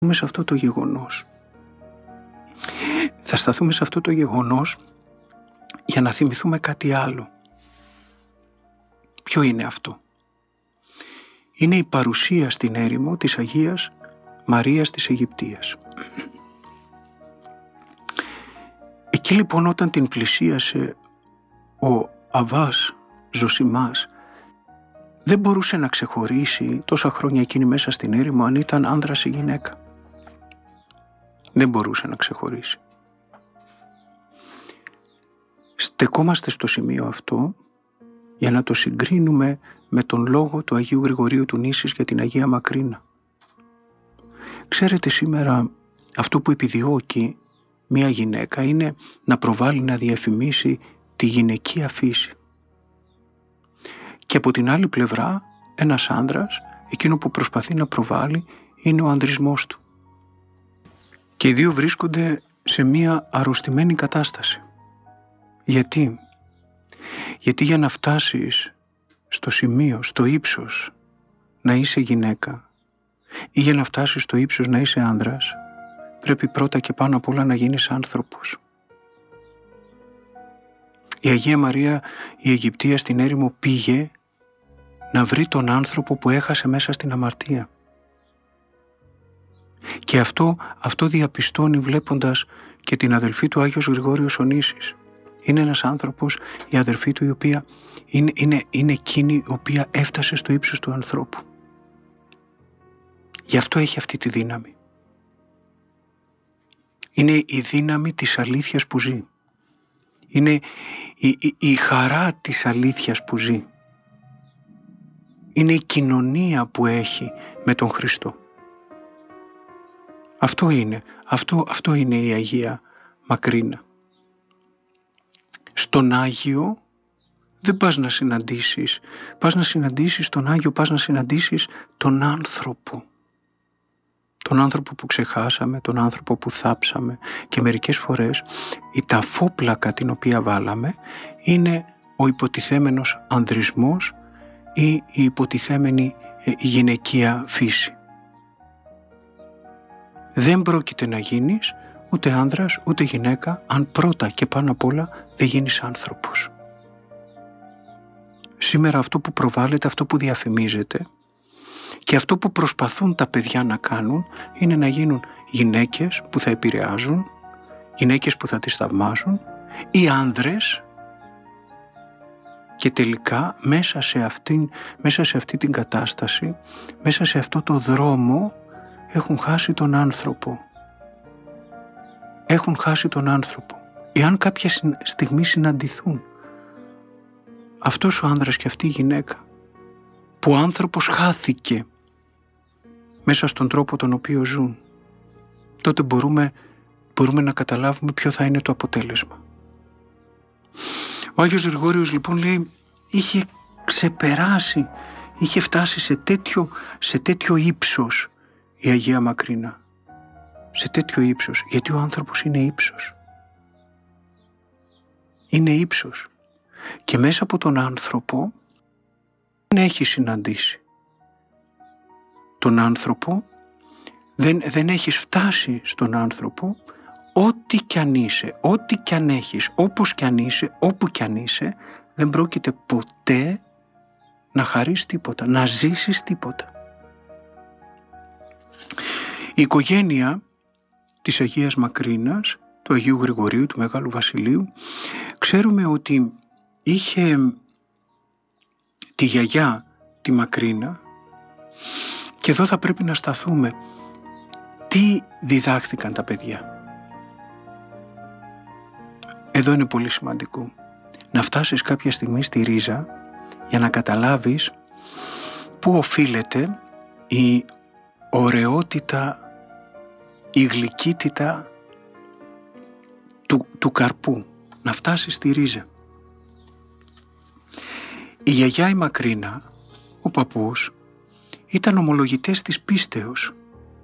σε αυτό το γεγονός. Θα σταθούμε σε αυτό το γεγονός για να θυμηθούμε κάτι άλλο. Ποιο είναι αυτό? Είναι η παρουσία στην έρημο της Αγίας Μαρίας της Αιγυπτίας. Εκεί λοιπόν όταν την πλησίασε ο Αββάς Ζωσιμάς, δεν μπορούσε να ξεχωρίσει τόσα χρόνια εκείνη μέσα στην έρημο αν ήταν άνδρας ή γυναίκα. Δεν μπορούσε να ξεχωρίσει. Στεκόμαστε στο σημείο αυτό για να το συγκρίνουμε με τον λόγο του Αγίου Γρηγορίου του Νήσης για την Αγία Μακρίνα. Ξέρετε, σήμερα αυτό που επιδιώκει μια γυναίκα είναι να προβάλλει, να διαφημίσει τη γυναικεία φύση. Και από την άλλη πλευρά ένας άνδρας, εκείνο που προσπαθεί να προβάλλει είναι ο ανδρισμός του. Και οι δύο βρίσκονται σε μια αρρωστημένη κατάσταση. Γιατί? Γιατί για να φτάσεις στο σημείο, στο ύψος να είσαι γυναίκα ή για να φτάσεις στο ύψος να είσαι άνδρας, πρέπει πρώτα και πάνω απ' όλα να γίνεις άνθρωπος. Η Αγία Μαρία η Αιγυπτία στην έρημο πήγε να βρει τον άνθρωπο που έχασε μέσα στην αμαρτία. Και αυτό διαπιστώνει βλέποντας και την αδελφή του Άγιος Γρηγόριος ο Νήσης. Είναι ένας άνθρωπος, η αδελφή του, η οποία είναι εκείνη η οποία έφτασε στο ύψος του ανθρώπου. Γι' αυτό έχει αυτή τη δύναμη. Είναι η δύναμη της αλήθειας που ζει. Είναι η χαρά της αλήθειας που ζει. Είναι η κοινωνία που έχει με τον Χριστό. Αυτό είναι η Αγία Μακρίνα. Στον Άγιο δεν πας να συναντήσεις. Πας να συναντήσεις τον Άγιο, πας να συναντήσεις τον άνθρωπο. Τον άνθρωπο που ξεχάσαμε, τον άνθρωπο που θάψαμε. Και μερικές φορές η ταφόπλακα την οποία βάλαμε είναι ο υποτιθέμενος ανδρισμός ή η υποτιθέμενη γυναικεία φύση. Δεν πρόκειται να γίνεις ούτε άνδρας ούτε γυναίκα αν πρώτα και πάνω απ' όλα δεν γίνεις άνθρωπος. Σήμερα αυτό που προβάλλεται, αυτό που διαφημίζεται και αυτό που προσπαθούν τα παιδιά να κάνουν είναι να γίνουν γυναίκες που θα επηρεάζουν, γυναίκες που θα τις θαυμάζουν ή άνδρες, και τελικά μέσα σε αυτή την κατάσταση, μέσα σε αυτό το δρόμο έχουν χάσει τον άνθρωπο. Έχουν χάσει τον άνθρωπο. Εάν κάποια στιγμή συναντηθούν, αυτός ο άνδρας και αυτή η γυναίκα, που ο άνθρωπος χάθηκε μέσα στον τρόπο τον οποίο ζουν, τότε μπορούμε να καταλάβουμε ποιο θα είναι το αποτέλεσμα. Ο Άγιος Γρηγόριος λοιπόν λέει, είχε ξεπεράσει, είχε φτάσει σε τέτοιο ύψος η Αγία Μακρίνα. Σε τέτοιο ύψος, γιατί ο άνθρωπος είναι ύψος. Είναι ύψος. Και μέσα από τον άνθρωπο δεν έχει συναντήσει. Τον άνθρωπο, δεν έχεις φτάσει στον άνθρωπο, ό,τι κι αν είσαι, ό,τι κι αν έχεις, όπως κι αν είσαι, όπου κι αν είσαι, δεν πρόκειται ποτέ να χαρείς τίποτα, να ζήσεις τίποτα. Η οικογένεια της Αγίας Μακρίνας, του Αγίου Γρηγορίου, του Μεγάλου Βασιλείου, ξέρουμε ότι είχε τη γιαγιά τη Μακρίνα, και εδώ θα πρέπει να σταθούμε. Τι διδάχθηκαν τα παιδιά? Εδώ είναι πολύ σημαντικό να φτάσεις κάποια στιγμή στη ρίζα για να καταλάβεις πού οφείλεται η ωραιότητα, η γλυκύτητα του καρπού. Να φτάσεις στη ρίζα. Η γιαγιά η Μακρίνα, ο παππούς, ήταν ομολογητές της πίστεως.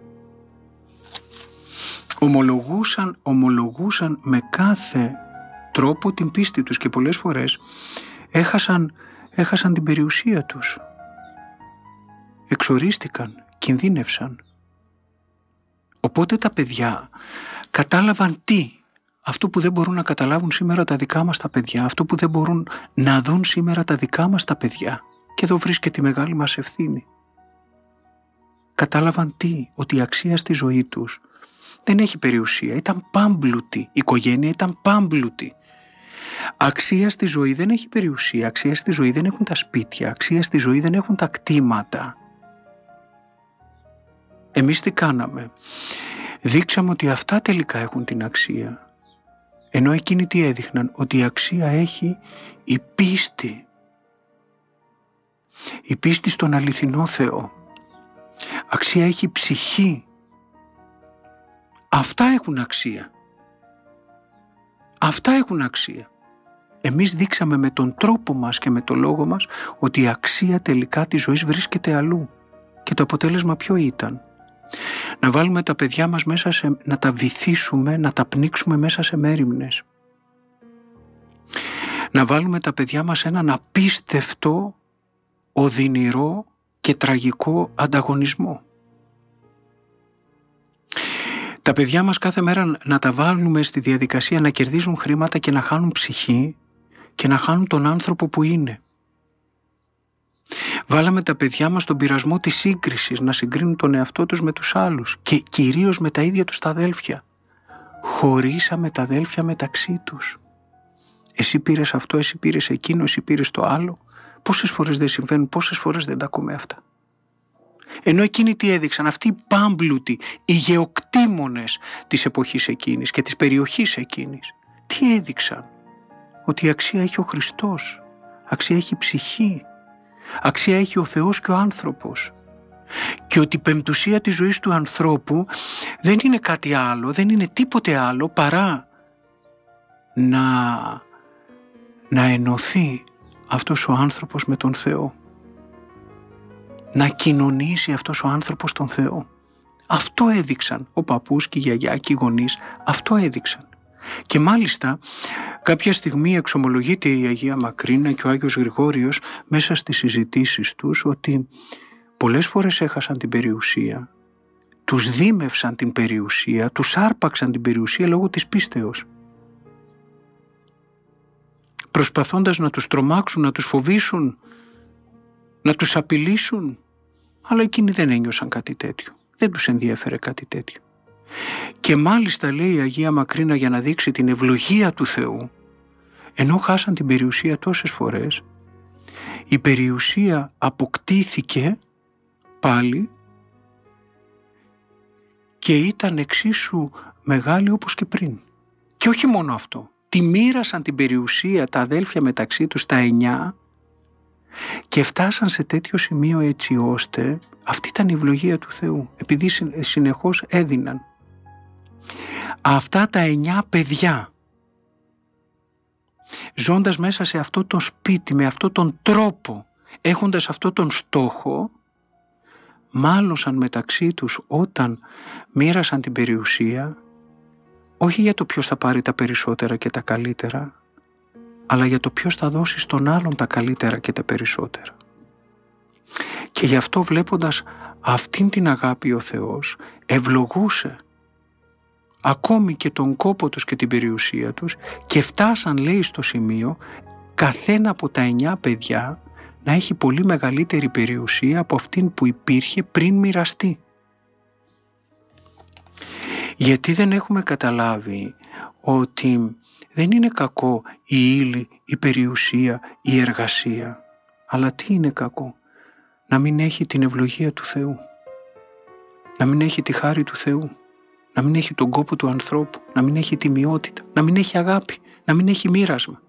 Ομολογούσαν με κάθε τρόπο την πίστη τους και πολλές φορές έχασαν την περιουσία τους. Εξορίστηκαν, κινδύνευσαν. Οπότε τα παιδιά κατάλαβαν τι? Αυτό που δεν μπορούν να καταλάβουν σήμερα τα δικά μας τα παιδιά, αυτό που δεν μπορούν να δουν σήμερα τα δικά μας τα παιδιά. Και εδώ βρίσκεται η μεγάλη μας ευθύνη. Κατάλαβαν τι? Ότι η αξία στη ζωή τους δεν έχει περιουσία, ήταν πάμπλουτη. Η οικογένεια ήταν πάμπλουτη. Αξία στη ζωή δεν έχει περιουσία, αξία στη ζωή δεν έχουν τα σπίτια, αξία στη ζωή δεν έχουν τα κτήματα. Εμείς τι κάναμε? Δείξαμε ότι αυτά τελικά έχουν την αξία. Ενώ εκείνοι τι έδειχναν? Ότι η αξία έχει η πίστη. Η πίστη στον αληθινό Θεό. Αξία έχει η ψυχή. Αυτά έχουν αξία. Αυτά έχουν αξία. Εμείς δείξαμε με τον τρόπο μας και με το λόγο μας ότι η αξία τελικά της ζωής βρίσκεται αλλού. Και το αποτέλεσμα ποιο ήταν? Να βάλουμε τα παιδιά μας μέσα να τα βυθίσουμε, να τα πνίξουμε μέσα σε μέριμνες. Να βάλουμε τα παιδιά μας έναν απίστευτο, οδυνηρό και τραγικό ανταγωνισμό. Τα παιδιά μας κάθε μέρα να τα βάλουμε στη διαδικασία να κερδίζουν χρήματα και να χάνουν ψυχή και να χάνουν τον άνθρωπο που είναι. Βάλαμε τα παιδιά μας στον πειρασμό της σύγκρισης, να συγκρίνουν τον εαυτό τους με τους άλλους και κυρίως με τα ίδια τους τα αδέλφια. Χωρίσαμε τα αδέλφια μεταξύ τους. Εσύ πήρες αυτό, εσύ πήρες εκείνο, εσύ πήρες το άλλο. Πόσες φορές δεν συμβαίνουν, πόσες φορές δεν τα ακούμε αυτά. Ενώ εκείνοι τι έδειξαν? Αυτοί οι πάμπλουτοι, οι γεωκτήμονες της εποχής εκείνης και της περιοχής εκείνης. Τι έδειξαν? Ότι η αξία έχει ο Χριστός, αξία έχει η ψυχή, αξία έχει ο Θεός και ο άνθρωπος. Και ότι η πεμπτουσία της ζωής του ανθρώπου δεν είναι κάτι άλλο, δεν είναι τίποτε άλλο παρά να ενωθεί αυτός ο άνθρωπος με τον Θεό. Να κοινωνήσει αυτός ο άνθρωπος τον Θεό. Αυτό έδειξαν ο παππούς και η γιαγιά και οι γονείς. Αυτό έδειξαν. Και μάλιστα κάποια στιγμή εξομολογείται η Αγία Μακρίνα και ο Άγιος Γρηγόριος μέσα στις συζητήσεις τους ότι πολλές φορές έχασαν την περιουσία, τους δίμευσαν την περιουσία, τους άρπαξαν την περιουσία λόγω της πίστεως. Προσπαθώντας να τους τρομάξουν, να τους φοβήσουν, να τους απειλήσουν, αλλά εκείνοι δεν ένιωσαν κάτι τέτοιο. Δεν τους ενδιέφερε κάτι τέτοιο. Και μάλιστα λέει η Αγία Μακρίνα για να δείξει την ευλογία του Θεού, ενώ χάσαν την περιουσία τόσες φορές, η περιουσία αποκτήθηκε πάλι και ήταν εξίσου μεγάλη όπως και πριν. Και όχι μόνο αυτό, τη μοίρασαν την περιουσία τα αδέλφια μεταξύ τους τα 9 και φτάσαν σε τέτοιο σημείο έτσι ώστε αυτή ήταν η ευλογία του Θεού, επειδή συνεχώς έδιναν. Αυτά τα 9 παιδιά, ζώντας μέσα σε αυτό το σπίτι, με αυτόν τον τρόπο, έχοντας αυτόν τον στόχο, μάλωσαν μεταξύ τους όταν μοίρασαν την περιουσία, όχι για το ποιος θα πάρει τα περισσότερα και τα καλύτερα, αλλά για το ποιος θα δώσει στον άλλον τα καλύτερα και τα περισσότερα. Και γι' αυτό βλέποντας αυτήν την αγάπη ο Θεός ευλογούσε ακόμη και τον κόπο τους και την περιουσία τους και φτάσαν, λέει, στο σημείο καθένα από τα 9 παιδιά να έχει πολύ μεγαλύτερη περιουσία από αυτήν που υπήρχε πριν μοιραστεί. Γιατί δεν έχουμε καταλάβει ότι δεν είναι κακό η ύλη, η περιουσία, η εργασία, αλλά τι είναι κακό? Να μην έχει την ευλογία του Θεού, να μην έχει τη χάρη του Θεού, να μην έχει τον κόπο του ανθρώπου, να μην έχει τιμιότητα, να μην έχει αγάπη, να μην έχει μοίρασμα.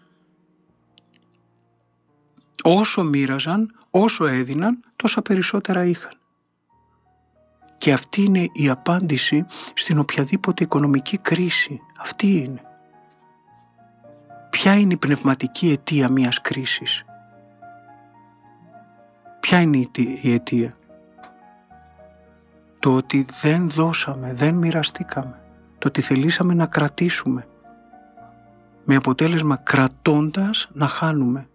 Όσο μοίραζαν, όσο έδιναν, τόσα περισσότερα είχαν. Και αυτή είναι η απάντηση στην οποιαδήποτε οικονομική κρίση. Αυτή είναι. Ποια είναι η πνευματική αιτία μιας κρίσης? Ποια είναι η αιτία? Το ότι δεν δώσαμε, δεν μοιραστήκαμε. Το ότι θελήσαμε να κρατήσουμε. Με αποτέλεσμα κρατώντας να χάνουμε.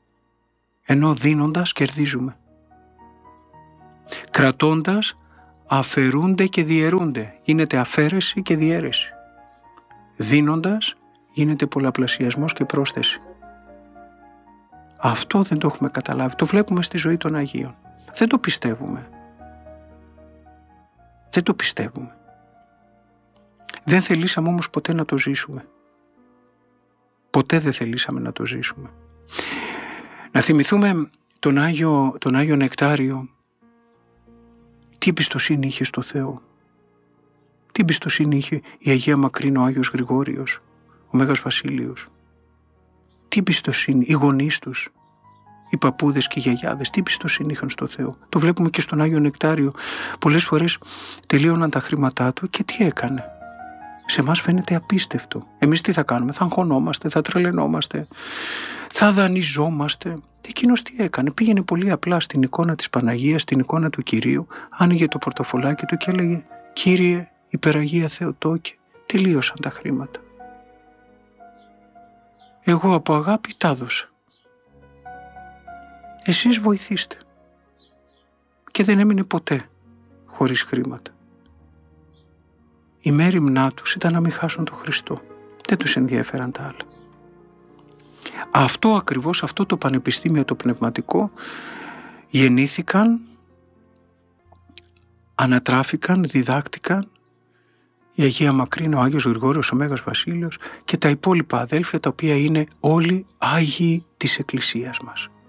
Ενώ δίνοντας κερδίζουμε. Κρατώντας αφαιρούνται και διαιρούνται. Γίνεται αφαίρεση και διαίρεση. Δίνοντας γίνεται πολλαπλασιασμός και πρόσθεση. Αυτό δεν το έχουμε καταλάβει. Το βλέπουμε στη ζωή των Αγίων. Δεν το πιστεύουμε. Δεν το πιστεύουμε. Δεν θελήσαμε όμως ποτέ να το ζήσουμε. Ποτέ δεν θελήσαμε να το ζήσουμε. Να θυμηθούμε τον Άγιο Νεκτάριο. Τι εμπιστοσύνη είχε στο Θεό. Τι εμπιστοσύνη είχε η Αγία Μακρύν, ο Άγιος Γρηγόριος, ο Μέγας Βασίλειος. Τι εμπιστοσύνη, οι γονείς τους, οι παππούδες και οι γιαγιάδες, τι εμπιστοσύνη είχαν στο Θεό. Το βλέπουμε και στον Άγιο Νεκτάριο. Πολλές φορές τελείωναν τα χρήματά του και τι έκανε. Σε εμάς φαίνεται απίστευτο. Εμείς τι θα κάνουμε, θα αγχωνόμαστε, θα τρελαινόμαστε, θα δανειζόμαστε. Εκείνος τι έκανε, πήγαινε πολύ απλά στην εικόνα της Παναγίας, στην εικόνα του Κυρίου, άνοιγε το πορτοφολάκι του και έλεγε «Κύριε, Υπεραγία Θεοτόκε, τελείωσαν τα χρήματα. Εγώ από αγάπη τα έδωσα. Εσείς βοηθήστε». Και δεν έμεινε ποτέ χωρίς χρήματα. Η μέριμνά τους ήταν να μην χάσουν τον Χριστό. Δεν τους ενδιαφέραν τα άλλα. Αυτό ακριβώς, αυτό το πανεπιστήμιο το πνευματικό γεννήθηκαν, ανατράφηκαν, διδάκτηκαν η Αγία Μακρύν, ο Άγιος Γρηγόριος, ο Μέγας Βασίλειος και τα υπόλοιπα αδέλφια, τα οποία είναι όλοι Άγιοι της Εκκλησίας μας.